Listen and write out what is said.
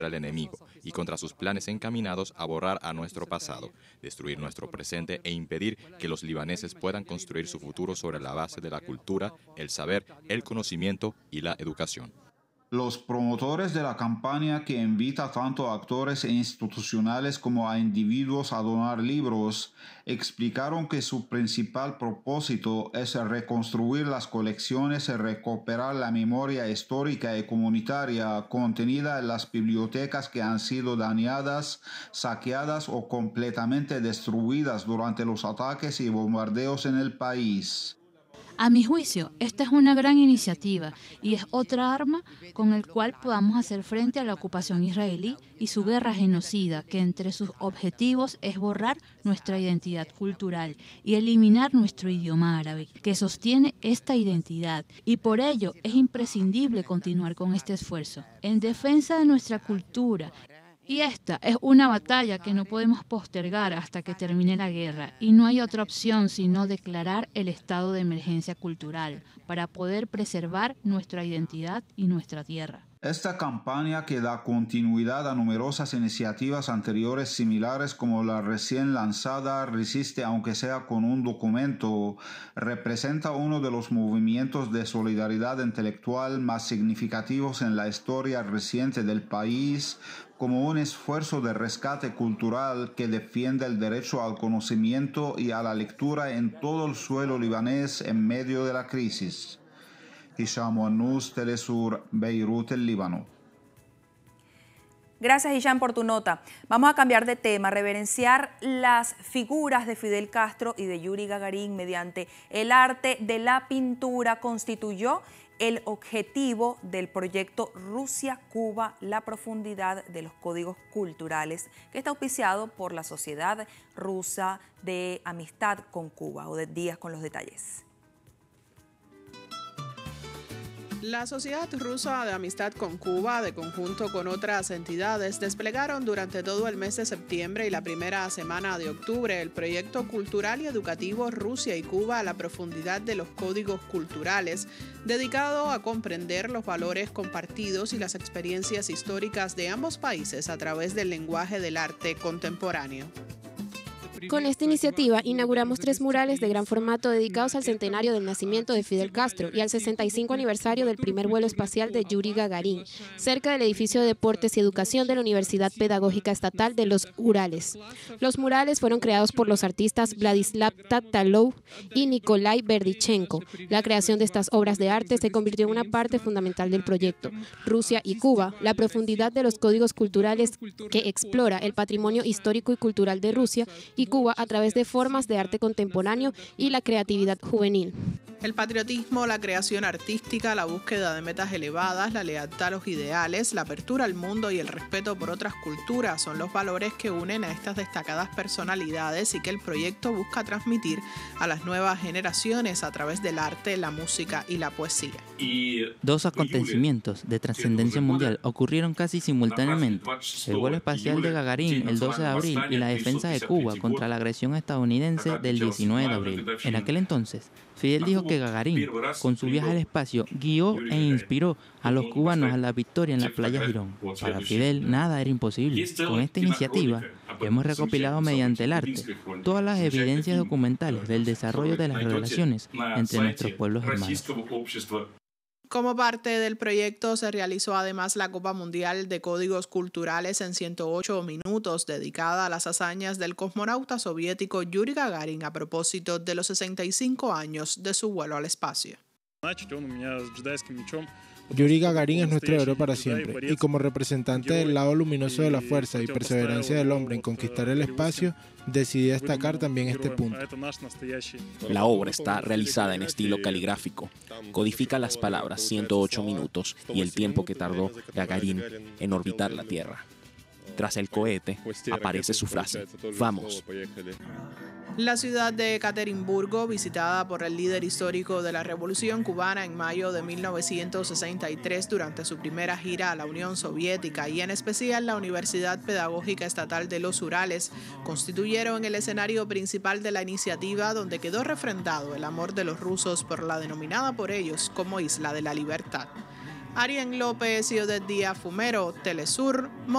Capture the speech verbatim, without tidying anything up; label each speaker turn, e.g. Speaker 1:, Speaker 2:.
Speaker 1: al enemigo y contra sus planes encaminados a borrar a nuestro pasado, destruir nuestro presente e impedir que los libaneses puedan construir su futuro sobre la base de la cultura, el saber, el conocimiento y la educación.
Speaker 2: Los promotores de la campaña, que invita tanto a actores e institucionales como a individuos a donar libros, explicaron que su principal propósito es reconstruir las colecciones y recuperar la memoria histórica y comunitaria contenida en las bibliotecas que han sido dañadas, saqueadas o completamente destruidas durante los ataques y bombardeos en el país.
Speaker 3: A mi juicio, esta es una gran iniciativa y es otra arma con el cual podamos hacer frente a la ocupación israelí y su guerra genocida, que entre sus objetivos es borrar nuestra identidad cultural y eliminar nuestro idioma árabe, que sostiene esta identidad. Y por ello es imprescindible continuar con este esfuerzo en defensa de nuestra cultura. Y esta es una batalla que no podemos postergar hasta que termine la guerra, y no hay otra opción sino declarar el estado de emergencia cultural para poder preservar nuestra identidad y nuestra tierra.
Speaker 2: Esta campaña, que da continuidad a numerosas iniciativas anteriores similares como la recién lanzada Resiste aunque sea con un documento, representa uno de los movimientos de solidaridad intelectual más significativos en la historia reciente del país, como un esfuerzo de rescate cultural que defiende el derecho al conocimiento y a la lectura en todo el suelo libanés en medio de la crisis. Hisham Wannous, Telesur, Beirut, el Líbano.
Speaker 4: Gracias, Hisham, por tu nota. Vamos a cambiar de tema, reverenciar las figuras de Fidel Castro y de Yuri Gagarin mediante el arte de la pintura constituyó el objetivo del proyecto Rusia-Cuba, la profundidad de los códigos culturales, que está auspiciado por la Sociedad Rusa de Amistad con Cuba. Odette Díaz con los detalles.
Speaker 5: La Sociedad Rusa de Amistad con Cuba, de conjunto con otras entidades, desplegaron durante todo el mes de septiembre y la primera semana de octubre el proyecto cultural y educativo Rusia y Cuba a la profundidad de los códigos culturales, dedicado a comprender los valores compartidos y las experiencias históricas de ambos países a través del lenguaje del arte contemporáneo.
Speaker 6: Con esta iniciativa inauguramos tres murales de gran formato dedicados al centenario del nacimiento de Fidel Castro y al sesenta y cinco aniversario del primer vuelo espacial de Yuri Gagarin, cerca del edificio de Deportes y Educación de la Universidad Pedagógica Estatal de los Urales. Los murales fueron creados por los artistas Vladislav Tatalov y Nikolai Berdichenko. La creación de estas obras de arte se convirtió en una parte fundamental del proyecto Rusia y Cuba, la profundidad de los códigos culturales, que explora el patrimonio histórico y cultural de Rusia y Cuba a través de formas de arte contemporáneo y la creatividad juvenil.
Speaker 5: El patriotismo, la creación artística, la búsqueda de metas elevadas, la lealtad a los ideales, la apertura al mundo y el respeto por otras culturas son los valores que unen a estas destacadas personalidades y que el proyecto busca transmitir a las nuevas generaciones a través del arte, la música y la poesía.
Speaker 7: Dos acontecimientos de trascendencia mundial ocurrieron casi simultáneamente: el vuelo espacial de Gagarin el doce de abril y la defensa de Cuba contra la agresión estadounidense del diecinueve de abril. En aquel entonces, Fidel dijo que Gagarin, con su viaje al espacio, guió e inspiró a los cubanos a la victoria en la playa Girón. Para Fidel, nada era imposible. Con esta iniciativa, hemos recopilado mediante el arte todas las evidencias documentales del desarrollo de las relaciones entre nuestros pueblos hermanos.
Speaker 5: Como parte del proyecto se realizó además la Copa Mundial de Códigos Culturales en ciento ocho minutos, dedicada a las hazañas del cosmonauta soviético Yuri Gagarin a propósito de los sesenta y cinco años de su vuelo al espacio.
Speaker 8: Yuri Gagarin es nuestro héroe para siempre, y como representante del lado luminoso de la fuerza y perseverancia del hombre en conquistar el espacio, decidí destacar también este punto.
Speaker 9: La obra está realizada en estilo caligráfico. Codifica las palabras ciento ocho minutos y el tiempo que tardó Gagarin en orbitar la Tierra. Tras el cohete aparece su frase: "Vamos".
Speaker 5: La ciudad de Ekaterimburgo, visitada por el líder histórico de la Revolución Cubana en mayo de mil novecientos sesenta y tres durante su primera gira a la Unión Soviética y en especial la Universidad Pedagógica Estatal de los Urales, constituyeron el escenario principal de la iniciativa, donde quedó refrendado el amor de los rusos por la denominada por ellos como Isla de la Libertad. Arien López y Odette Díaz Fumero, Telesur.